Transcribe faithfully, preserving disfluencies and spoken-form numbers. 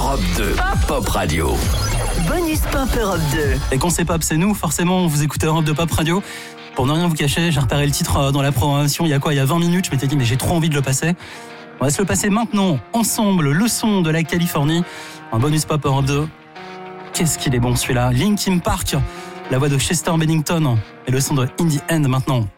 Europe deux, Pop Radio. Bonus Pop Europe deux. Et quand c'est pop, c'est nous, forcément, vous écoutez Europe deux Pop Radio. Pour ne rien vous cacher, j'ai repéré le titre dans la programmation il y a quoi, il y a vingt minutes, je m'étais dit mais j'ai trop envie de le passer. On va se le passer maintenant, ensemble, le son de la Californie, un bonus Pop Europe deux. Qu'est-ce qu'il est bon celui-là, Linkin Park, la voix de Chester Bennington et le son de In the End maintenant.